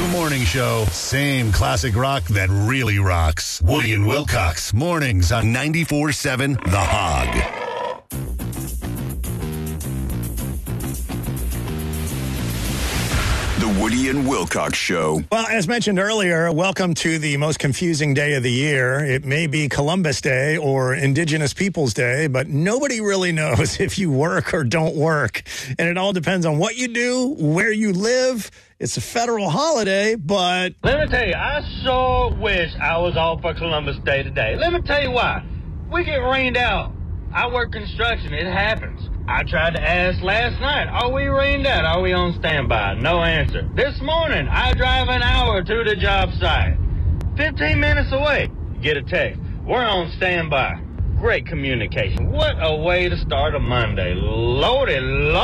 new morning show. Same classic rock that really rocks. Woody and Wilcox. Mornings on 94.7 The Hog. The Woody and Wilcox Show. Well, as mentioned earlier, welcome to the most confusing day of the year. It may be Columbus Day or Indigenous Peoples Day, but nobody really knows if you work or don't work. And it all depends on what you do, where you live. It's a federal holiday, but... Let me tell you, I sure wish I was off for Columbus Day today. Let me tell you why. We get rained out. I work construction. It happens. I tried to ask last night, are we rained out? Are we on standby? No answer. This morning, I drive an hour to the job site. 15 minutes away, get a text. We're on standby. Great communication. What a way to start a Monday. Lordy.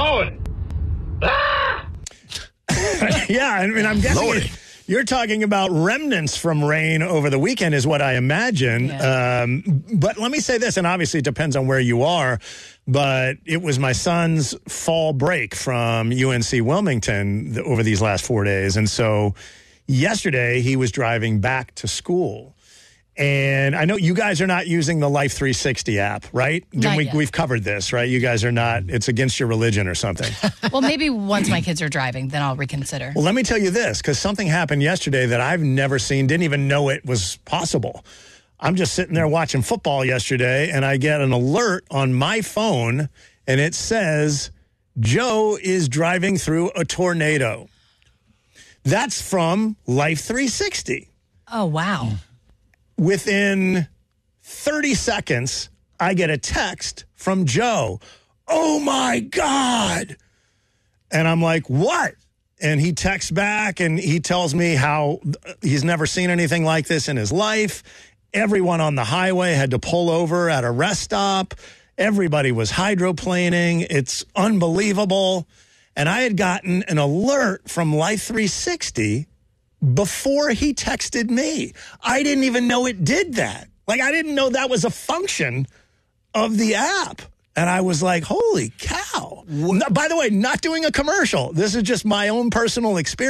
Ah! Yeah, I mean, I'm guessing you're talking about remnants from rain over the weekend is what I imagine. Yeah. But let me say this, and obviously it depends on where you are, but it was my son's fall break from UNC Wilmington over these last 4 days. And so yesterday he was driving back to school. And I know you guys are not using the Life 360 app, right? We've covered this, right? You guys are not. It's against your religion or something. Well, maybe once my kids are driving, then I'll reconsider. Well, let me tell you this, because something happened yesterday that I've never seen, didn't even know it was possible. I'm just sitting there watching football yesterday, and I get an alert on my phone, and it says, Joe is driving through a tornado. That's from Life 360. Oh, wow. Within 30 seconds, I get a text from Joe. Oh, my God. And I'm like, what? And he texts back, and he tells me how he's never seen anything like this in his life. Everyone on the highway had to pull over at a rest stop. Everybody was hydroplaning. It's unbelievable. And I had gotten an alert from Life 360 before he texted me. I didn't even know it did that. Like, I didn't know that was a function of the app. And I was like, holy cow. By the way, not doing a commercial. This is just my own personal experience.